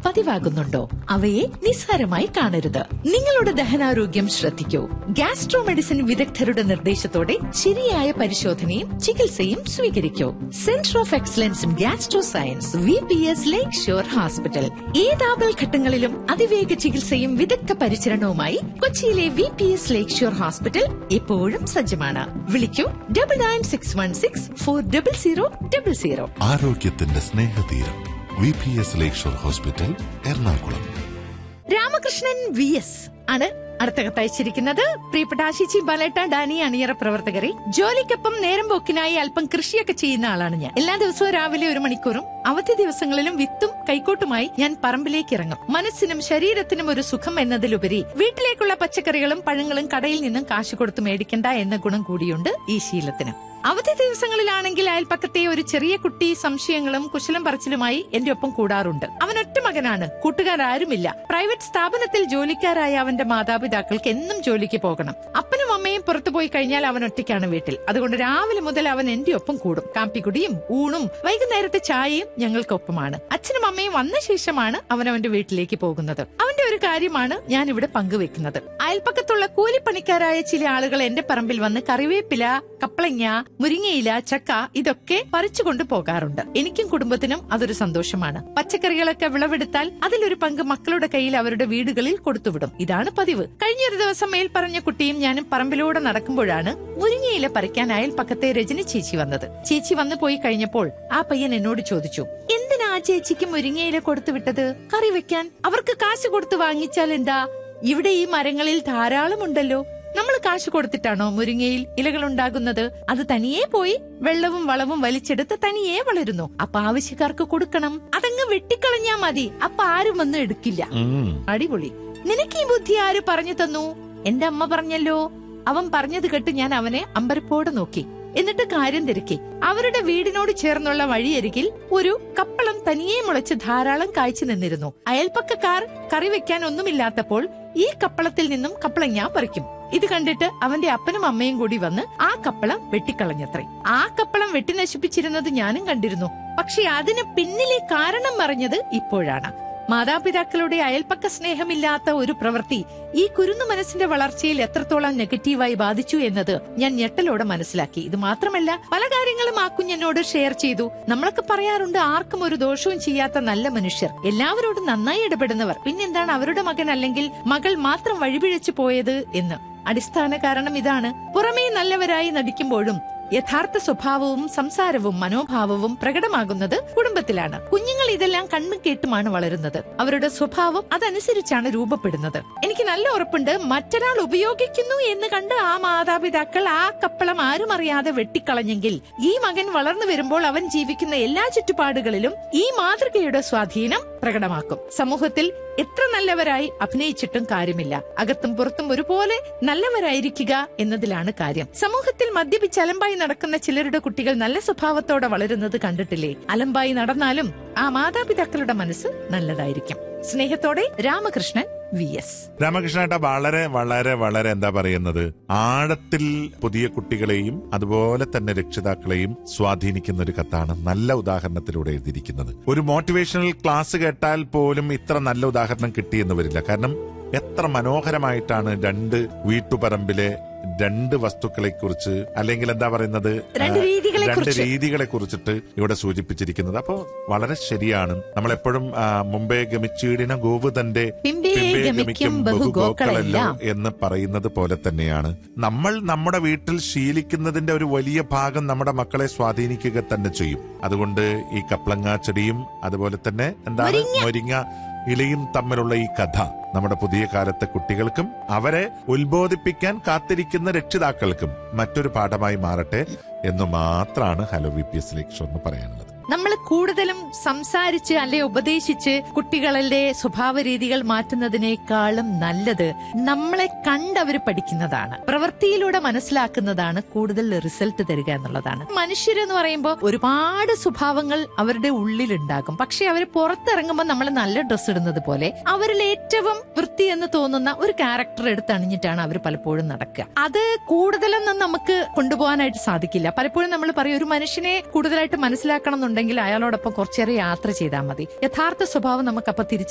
പതിവാകുന്നുണ്ടോ? അവയെ നിസ്സാരമായി കാണരുത്. നിങ്ങളുടെ ദഹനാരോഗ്യം ശ്രദ്ധിക്കൂ. ഗാസ്ട്രോ മെഡിസിൻ വിദഗ്ധരുടെ നിർദ്ദേശത്തോടെ ശരിയായ പരിശോധനയും ചികിത്സയും സ്വീകരിക്കൂ. Centre of excellence in gastro science, VPS lake shore hospital. ഏത് ആപൽഘട്ടങ്ങളിലും അതിവേഗ ചികിത്സയും വിദഗ്ധ പരിചരണവുമായി കൊച്ചിയിലെ VPS ലേക്ക് ഷോർ ഹോസ്പിറ്റൽ എപ്പോഴും സജ്ജമാണ്. വിളിക്കൂ 9961640000. ആരോഗ്യത്തിന്റെ സ്നേഹതീരം VPS ലേക്ക് shore hospital, Ernakulam. Ramakrishnan VS ആണ് അടുത്ത കത്തയച്ചിരിക്കുന്നത്. പ്രിയപ്പെട്ട ആശിച്ചി, ബാലേട്ട, ഡാനി, അണിയറ പ്രവർത്തകരെ, ജോലിക്കൊപ്പം നേരം പോക്കിനായി അല്പം കൃഷിയൊക്കെ ചെയ്യുന്ന ആളാണ് ഞാൻ. എല്ലാ ദിവസവും രാവിലെ 1 മണിക്കൂറും അവധി ദിവസങ്ങളിലും വിത്തും കൈക്കോട്ടുമായി ഞാൻ പറമ്പിലേക്ക് ഇറങ്ങും. മനസ്സിനും ശരീരത്തിനും ഒരു സുഖം എന്നതിലുപരി വീട്ടിലേക്കുള്ള പച്ചക്കറികളും പഴങ്ങളും കടയിൽ നിന്നും കാശ് കൊടുത്ത് മേടിക്കണ്ട എന്ന ഗുണം കൂടിയുണ്ട് ഈ ശീലത്തിന്. അവധി ദിവസങ്ങളിലാണെങ്കിൽ അയൽപ്പക്കത്തെ ഒരു ചെറിയ കുട്ടി സംശയങ്ങളും കുശലം പറച്ചിലുമായി എന്റെ ഒപ്പം കൂടാറുണ്ട്. അവൻ ഒറ്റ മകനാണ്, കൂട്ടുകാരാരുമില്ല. പ്രൈവറ്റ് സ്ഥാപനത്തിൽ ജോലിക്കാരായ അവന്റെ മാതാപിതാക്കൾക്ക് എന്നും ജോലിക്ക് പോകണം. അപ്പനും അമ്മയും പുറത്തുപോയി കഴിഞ്ഞാൽ അവൻ ഒറ്റയ്ക്കാണ് വീട്ടിൽ. അതുകൊണ്ട് രാവിലെ മുതൽ അവൻ എന്റെ ഒപ്പം കൂടും. കാപ്പിക്കുടിയും ഊണും വൈകുന്നേരത്തെ ചായയും ഞങ്ങൾക്കൊപ്പമാണ്. അച്ഛനും അമ്മയും വന്ന ശേഷമാണ് അവൻ അവന്റെ വീട്ടിലേക്ക് പോകുന്നത്. അവന്റെ ഒരു കാര്യമാണ് ഞാൻ ഇവിടെ പങ്കുവെക്കുന്നത്. അയൽപ്പക്കത്തുള്ള കൂലിപ്പണിക്കാരായ ചില ആളുകൾ എന്റെ പറമ്പിൽ വന്ന് കറിവേപ്പില, കപ്പളങ്ങ, മുരിങ്ങയില, ചക്ക ഇതൊക്കെ പറിച്ചുകൊണ്ട് പോകാറുണ്ട്. എനിക്കും കുടുംബത്തിനും അതൊരു സന്തോഷമാണ്. പച്ചക്കറികളൊക്കെ വിളവെടുത്താൽ അതിലൊരു പങ്ക് മക്കളുടെ കയ്യിൽ അവരുടെ വീടുകളിൽ കൊടുത്തുവിടും. ഇതാണ് പതിവ്. കഴിഞ്ഞൊരു ദിവസം മേൽപ്പറഞ്ഞ കുട്ടിയും ഞാനും പറമ്പിലൂടെ നടക്കുമ്പോഴാണ് മുരിങ്ങയില പറിക്കാൻ അയൽപ്പക്കത്തെ രജനി ചേച്ചി വന്നത്. ചേച്ചി വന്നു പോയി കഴിഞ്ഞപ്പോൾ ആ പയ്യൻ എന്നോട് ചോദിച്ചു, എന്തിനാ ആ ചേച്ചിക്ക് മുരിങ്ങയില കൊടുത്തുവിട്ടത്? കറി വെക്കാൻ. അവർക്ക് കാശ് കൊടുത്ത് വാങ്ങിച്ചാൽ എന്താ? ഇവിടെ ഈ മരങ്ങളിൽ ധാരാളം ഉണ്ടല്ലോ. നമ്മൾ കാശ് കൊടുത്തിട്ടാണോ മുരിങ്ങയിൽ ഇലകൾ ഉണ്ടാകുന്നത്? അത് തനിയെ പോയി വെള്ളവും വളവും വലിച്ചെടുത്ത് തനിയെ വളരുന്നു. അപ്പൊ ആവശ്യക്കാർക്ക് കൊടുക്കണം. അതങ്ങ് വെട്ടിക്കളഞ്ഞാ മതി. അപ്പൊ ആരും വന്ന് എടുക്കില്ല. അടിപൊളി. നിനക്ക് ഈ ബുദ്ധി ആര് പറഞ്ഞു തന്നു? എന്റെ അമ്മ പറഞ്ഞല്ലോ. അവൻ പറഞ്ഞത് കേട്ട് ഞാൻ അവനെ അമ്പരപ്പോടെ നോക്കി. എന്നിട്ട് കാര്യം തിരക്കി. അവരുടെ വീടിനോട് ചേർന്നുള്ള വഴിയരികിൽ ഒരു കപ്പളം തനിയെ മുളച്ച് ധാരാളം കായ്ച്ചു നിന്നിരുന്നു. അയൽപ്പക്കക്കാർ കറി വെക്കാൻ ഒന്നുമില്ലാത്തപ്പോൾ ഈ കപ്പളത്തിൽ നിന്നും കപ്പളങ്ങ പറിക്കും. ഇത് കണ്ടിട്ട് അവന്റെ അപ്പനും അമ്മയും കൂടി വന്ന് ആ കപ്പളം വെട്ടിക്കളഞ്ഞത്രേ. ആ കപ്പളം വെട്ടി നശിപ്പിച്ചിരുന്നത് ഞാനും കണ്ടിരുന്നു. പക്ഷെ അതിന് പിന്നിലെ കാരണം പറഞ്ഞത് ഇപ്പോഴാണ്. മാതാപിതാക്കളുടെ അയൽപ്പക്ക സ്നേഹമില്ലാത്ത ഒരു പ്രവൃത്തി ഈ കുരുന്നു മനസ്സിന്റെ വളർച്ചയിൽ എത്രത്തോളം നെഗറ്റീവായി ബാധിച്ചു എന്നത് ഞാൻ ഞെട്ടലോടെ മനസ്സിലാക്കി. ഇത് മാത്രമല്ല, പല കാര്യങ്ങളും ആ കുഞ്ഞിനോട് ഷെയർ ചെയ്തു. നമ്മളൊക്കെ പറയാറുണ്ട്, ആർക്കും ഒരു ദോഷവും ചെയ്യാത്ത നല്ല മനുഷ്യർ, എല്ലാവരോടും നന്നായി ഇടപെടുന്നവർ. പിന്നെന്താണ് അവരുടെ മകൻ അല്ലെങ്കിൽ മകൾ മാത്രം വഴിപിഴച്ചു പോയത് എന്ന്? അടിസ്ഥാന കാരണം ഇതാണ്. പുറമേ നല്ലവരായി നടിക്കുമ്പോഴും യഥാർത്ഥ സ്വഭാവവും സംസാരവും മനോഭാവവും പ്രകടമാകുന്നത് കുടുംബത്തിലാണ്. കുഞ്ഞുങ്ങൾ ഇതെല്ലാം കണ്ണും കേട്ടുമാണ് വളരുന്നത്. അവരുടെ സ്വഭാവം അതനുസരിച്ചാണ് രൂപപ്പെടുന്നത്. എനിക്ക് നല്ല ഉറപ്പുണ്ട്, മറ്റൊരാൾ ഉപയോഗിക്കുന്നു എന്ന് കണ്ട് ആ മാതാപിതാക്കൾ ആ കപ്പളം ആരും അറിയാതെ വെട്ടിക്കളഞ്ഞെങ്കിൽ ഈ മകൻ വളർന്നു വരുമ്പോൾ അവൻ ജീവിക്കുന്ന എല്ലാ ചുറ്റുപാടുകളിലും ഈ മാതൃകയുടെ സ്വാധീനം പ്രകടമാക്കും. സമൂഹത്തിൽ എത്ര നല്ലവരായി അഭിനയിച്ചിട്ടും കാര്യമില്ല. അകത്തും പുറത്തും ഒരുപോലെ നല്ലവരായിരിക്കുക എന്നതിലാണ് കാര്യം. സമൂഹത്തിൽ മദ്യപിച്ച് അലമ്പായി നടക്കുന്ന ചിലരുടെ കുട്ടികൾ നല്ല സ്വഭാവത്തോടെ വളരുന്നത് കണ്ടിട്ടില്ലേ? അലമ്പായി നടന്നാലും ആ മാതാപിതാക്കളുടെ മനസ്സ് നല്ലതായിരിക്കും. സ്നേഹത്തോടെ, രാമകൃഷ്ണൻ VS. രാമകൃഷ്ണേട്ട വളരെ വളരെ വളരെ എന്താ പറയുന്നത്, ആഴത്തിൽ പുതിയ കുട്ടികളെയും അതുപോലെ തന്നെ രക്ഷിതാക്കളെയും സ്വാധീനിക്കുന്ന ഒരു കത്താണ് നല്ല ഉദാഹരണത്തിലൂടെ എഴുതിയിരിക്കുന്നത്. ഒരു മോട്ടിവേഷണൽ ക്ലാസ് കേട്ടാൽ പോലും ഇത്ര നല്ല ഉദാഹരണം കിട്ടിയെന്ന് വരില്ല. കാരണം എത്ര മനോഹരമായിട്ടാണ് രണ്ട് വീട്ടുപറമ്പിലെ രണ്ട് വസ്തുക്കളെ കുറിച്ച്, അല്ലെങ്കിൽ എന്താ പറയുന്നത്, രണ്ട് രീതികളെ കുറിച്ചിട്ട് ഇവിടെ സൂചിപ്പിച്ചിരിക്കുന്നത്. അപ്പോ വളരെ ശരിയാണ്. നമ്മളെപ്പോഴും മുമ്പേ ഗമിച്ചീടിന ഗോവ് തന്റെ ഗമിക്കും ബഹുഗോക്കളല്ലോ എന്ന് പറയുന്നത് പോലെ തന്നെയാണ് നമ്മൾ നമ്മുടെ വീട്ടിൽ ശീലിക്കുന്നതിന്റെ ഒരു വലിയ ഭാഗം നമ്മുടെ മക്കളെ സ്വാധീനിക്കുക തന്നെ ചെയ്യും. അതുകൊണ്ട് ഈ കപ്ലങ്ങ ചെടിയും അതുപോലെ തന്നെ എന്താണ് മുരിങ്ങ ഇലയും തമ്മിലുള്ള ഈ കഥ നമ്മുടെ പുതിയ കാലത്തെ കുട്ടികൾക്കും അവരെ ഉത്ബോധിപ്പിക്കാൻ കാത്തിരിക്കുന്ന രക്ഷിതാക്കൾക്കും മറ്റൊരു പാഠമായി മാറട്ടെ എന്ന് മാത്രമാണ് ഹലോ VPS ലേക്ക് ഷോ എന്ന് പറയാനുള്ളത്. നമ്മൾ കൂടുതലും സംസാരിച്ച് അല്ലെ ഉപദേശിച്ച് കുട്ടികളുടെ സ്വഭാവ രീതികൾ മാറ്റുന്നതിനേക്കാളും നല്ലത് നമ്മളെ കണ്ടവർ പഠിക്കുന്നതാണ്, പ്രവൃത്തിയിലൂടെ മനസ്സിലാക്കുന്നതാണ് കൂടുതൽ റിസൾട്ട് തരിക എന്നുള്ളതാണ്. മനുഷ്യരെന്ന് പറയുമ്പോൾ ഒരുപാട് സ്വഭാവങ്ങൾ അവരുടെ ഉള്ളിലുണ്ടാകും. പക്ഷെ അവർ പുറത്തിറങ്ങുമ്പോൾ നമ്മൾ നല്ല ഡ്രസ്സ് ഇടുന്നത് പോലെ അവരിൽ ഏറ്റവും വൃത്തി എന്ന് തോന്നുന്ന ഒരു ക്യാരക്ടർ എടുത്തണിഞ്ഞിട്ടാണ് അവർ പലപ്പോഴും നടക്കുക. അത് കൂടുതലൊന്നും നമുക്ക് കൊണ്ടുപോകാനായിട്ട് സാധിക്കില്ല. പലപ്പോഴും നമ്മൾ പറയും, ഒരു മനുഷ്യനെ കൂടുതലായിട്ട് മനസ്സിലാക്കണം എന്നുണ്ടെങ്കിൽ അയാളോടൊപ്പം കുറച്ചേറെ യാത്ര ചെയ്താൽ മതി. യഥാർത്ഥ സ്വഭാവം നമുക്കപ്പൊ